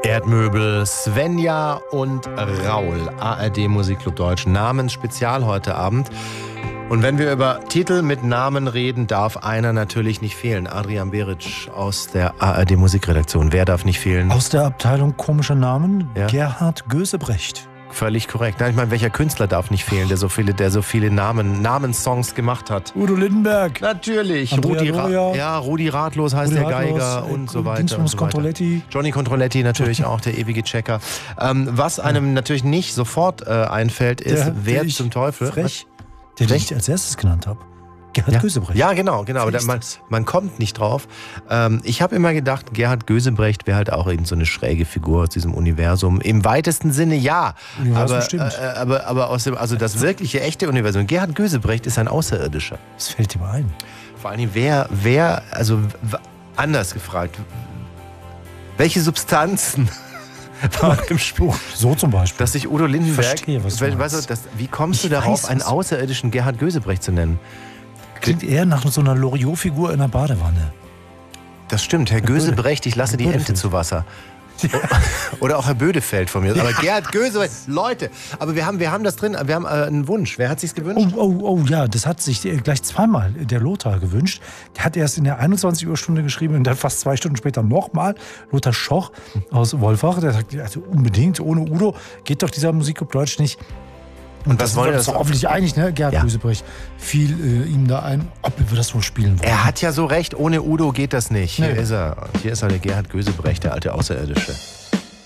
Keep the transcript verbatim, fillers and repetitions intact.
Erdmöbel, Svenja und Raul, A R D Musikclub Deutsch, Namensspezial heute Abend. Und wenn wir über Titel mit Namen reden, darf einer natürlich nicht fehlen. Adrian Beric aus der A R D Musikredaktion. Wer darf nicht fehlen? Aus der Abteilung komische Namen, Ja. Gerhard Gösebrecht. Völlig korrekt. Nein, ich meine, welcher Künstler darf nicht fehlen, der so viele, der so viele Namen, Namenssongs gemacht hat? Udo Lindenberg. Natürlich. Andrea Rudi, Ra Doria. ja, Rudi Ratlos heißt Rudi der Ratlos, Geiger äh, und so weiter. Dingsbums und so weiter. Controletti. Johnny Controletti natürlich auch, der ewige Checker. Ähm, was einem natürlich nicht sofort äh, einfällt, ist, Der, wer der ich zum Teufel... Frech, den Frech? ich als erstes genannt habe. Gerhard Ja. Gösebrecht. Ja, genau, genau. Aber Wer da, ist man, das? man kommt nicht drauf. Ähm, ich habe immer gedacht, Gerhard Gösebrecht wäre halt auch irgend so eine schräge Figur aus diesem Universum. Im weitesten Sinne ja. Universum Aber, stimmt. äh, aber, aber aus dem, also das wirkliche, echte Universum. Gerhard Gösebrecht ist ein Außerirdischer. Das fällt dir mal ein. Vor allem, wer, wer, also w- anders gefragt, welche Substanzen waren im Spiel? So zum Beispiel. Dass sich Udo Lindenberg, Verstehe, was du we- meinst. weißt du, das, wie kommst Ich du darauf, weiß, einen was- außerirdischen Gerhard Gösebrecht zu nennen? Klingt eher nach so einer Loriot-Figur in der Badewanne. Das stimmt, Herr Gösebrecht, ich lasse die Herr Ente Bödefeld. zu Wasser. Oder auch Herr Bödefeld von mir. Aber Gerhard Gösebrecht, Leute, aber wir haben, wir haben das drin, wir haben äh, einen Wunsch. Wer hat sich's gewünscht? Oh, oh, oh, ja, das hat sich äh, gleich zweimal der Lothar gewünscht. Der hat erst in der einundzwanzig Uhr Stunde geschrieben und dann fast zwei Stunden später nochmal. Lothar Schoch aus Wolfach, der sagt, also unbedingt, ohne Udo geht doch dieser Musikclub Deutsch nicht. Und was das wollen sind wir wir uns das- doch hoffentlich einig, ne? Gerhard Ja. Gösebrecht fiel äh, ihm da ein, ob wir das wohl spielen wollen. Er hat ja so recht, ohne Udo geht das nicht. Hier Nee. ist er. Hier ist er, der Gerhard Gösebrecht, der alte Außerirdische.